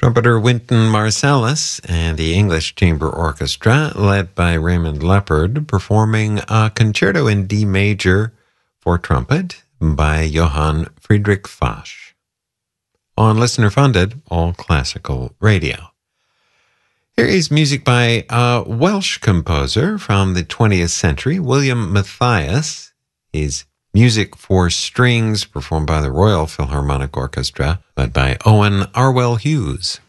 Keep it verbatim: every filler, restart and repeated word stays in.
Trumpeter Wynton Marsalis and the English Chamber Orchestra, led by Raymond Leppard, performing a concerto in D major for trumpet by Johann Friedrich Fasch on listener-funded All Classical Radio. Here is music by a Welsh composer from the twentieth century, William Matthias. His music for strings performed by the Royal Philharmonic Orchestra, led by Owen Arwell Hughes.